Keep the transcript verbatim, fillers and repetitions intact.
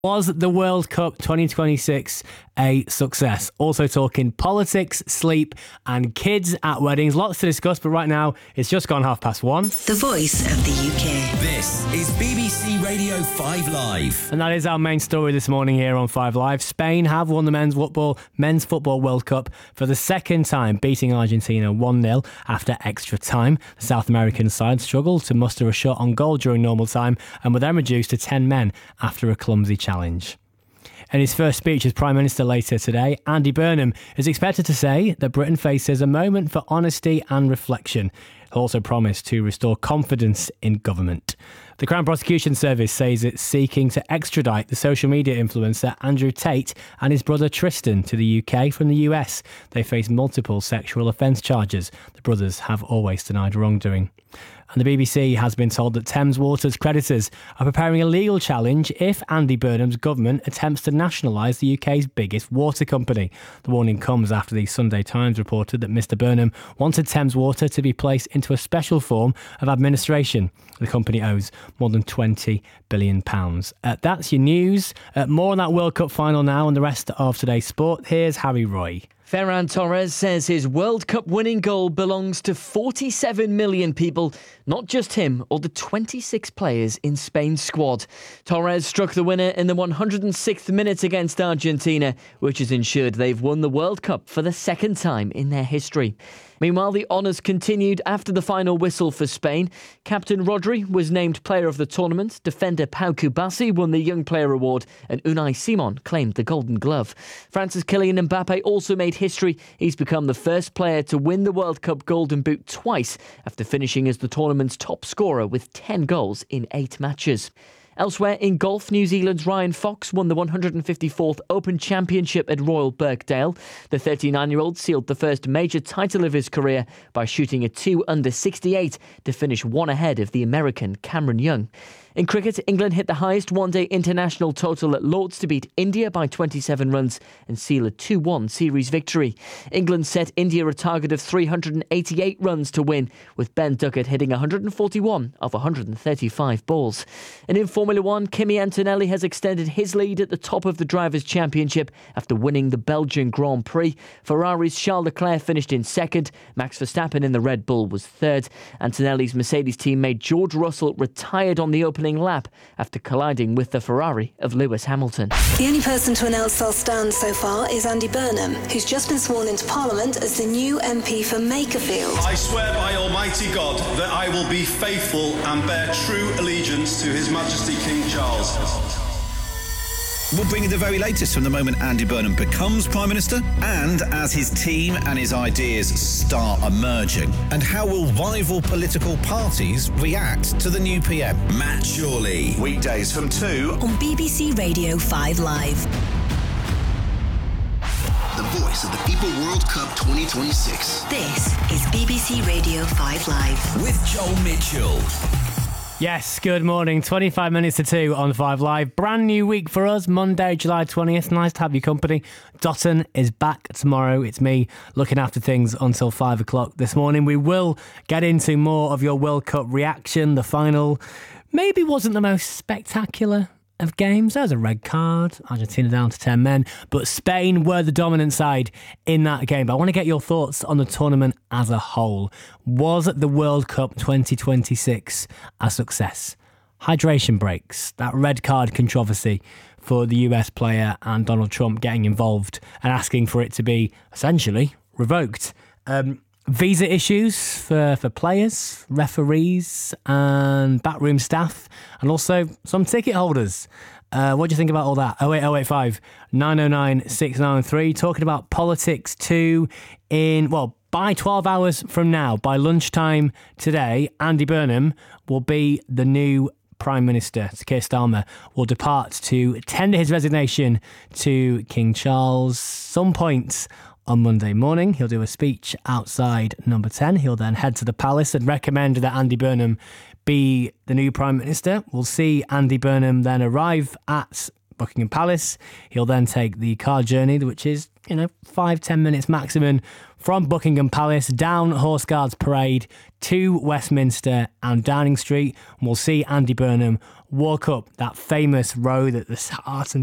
Was the World Cup twenty twenty-six a success? Also talking politics, sleep and kids at weddings. Lots to discuss, but right now it's just gone half past one. The voice of the U K. This is B B C Radio five Live. And that is our main story this morning here on five Live. Spain have won the men's football, men's football World Cup for the second time, beating Argentina one nil after extra time. The South American side struggled to muster a shot on goal during normal time and were then reduced to ten men after a clumsy challenge. Challenge. In his first speech as Prime Minister later today, Andy Burnham is expected to say that Britain faces a moment for honesty and reflection. He'll also promise to restore confidence in government. The Crown Prosecution Service says it's seeking to extradite the social media influencer Andrew Tate and his brother Tristan to the U K from the U S. They face multiple sexual offence charges. The brothers have always denied wrongdoing. And the B B C has been told that Thames Water's creditors are preparing a legal challenge if Andy Burnham's government attempts to nationalise the U K's biggest water company. The warning comes after the Sunday Times reported that Mr Burnham wanted Thames Water to be placed into a special form of administration. The company owes more than twenty billion pounds. Uh, that's your news. Uh, more on that World Cup final now and the rest of today's sport. Here's Harry Roy. Ferran Torres says his World Cup winning goal belongs to forty-seven million people, not just him or the twenty-six players in Spain's squad. Torres struck the winner in the one hundred sixth minute against Argentina, which has ensured they've won the World Cup for the second time in their history. Meanwhile, the honours continued after the final whistle for Spain. Captain Rodri was named player of the tournament, defender Pau Kubasi won the Young Player Award, and Unai Simon claimed the Golden Glove. France's Kylian Mbappe also made history. He's become the first player to win the World Cup Golden Boot twice after finishing as the tournament's top scorer with ten goals in eight matches. Elsewhere in golf, New Zealand's Ryan Fox won the one hundred fifty-fourth Open Championship at Royal Birkdale. The thirty-nine-year-old sealed the first major title of his career by shooting a two under sixty-eight to finish one ahead of the American Cameron Young. In cricket, England hit the highest one-day international total at Lord's to beat India by twenty-seven runs and seal a two one series victory. England set India a target of three hundred eighty-eight runs to win, with Ben Duckett hitting one hundred forty-one of one hundred thirty-five balls. And in Formula One, Kimi Antonelli has extended his lead at the top of the Drivers' Championship after winning the Belgian Grand Prix. Ferrari's Charles Leclerc finished in second. Max Verstappen in the Red Bull was third. Antonelli's Mercedes teammate George Russell retired on the opening lap after colliding with the Ferrari of Lewis Hamilton. The only person to announce they'll stand so far is Andy Burnham, who's just been sworn into Parliament as the new M P for Makerfield. I swear by Almighty God that I will be faithful and bear true allegiance to His Majesty King Charles. We'll bring you the very latest from the moment Andy Burnham becomes Prime Minister and as his team and his ideas start emerging. And how will rival political parties react to the new P M? Matt Shawley. Weekdays from two on B B C Radio five Live. The voice of the FIFA World Cup twenty twenty-six. This is B B C Radio five Live. With Joel Mitchell. Yes, good morning. twenty-five minutes to two on five Live. Brand new week for us, Monday, July twentieth. Nice to have your company. Dotton is back tomorrow. It's me looking after things until five o'clock this morning. We will get into more of your World Cup reaction. The final maybe wasn't the most spectacular of games. There was a red card, Argentina down to ten men, but Spain were the dominant side in that game. But I want to get your thoughts on the tournament as a whole. Was the World Cup twenty twenty-six a success? Hydration breaks, that red card controversy for the U S player and Donald Trump getting involved and asking for it to be essentially revoked. Um, Visa issues for, for players, referees and backroom staff, and also some ticket holders. Uh, what do you think about all that? oh eight oh eight five, nine oh nine, six nine three. Talking about politics too in, well, by twelve hours from now, by lunchtime today, Andy Burnham will be the new Prime Minister. Keir Starmer will depart to tender his resignation to King Charles some point on Monday morning. He'll do a speech outside number ten. He'll then head to the palace and recommend that Andy Burnham be the new Prime Minister. We'll see Andy Burnham then arrive at Buckingham Palace. He'll then take the car journey, which is, you know, five, ten minutes maximum, from Buckingham Palace down Horse Guards Parade to Westminster and Downing Street. And we'll see Andy Burnham walk up that famous road at the start and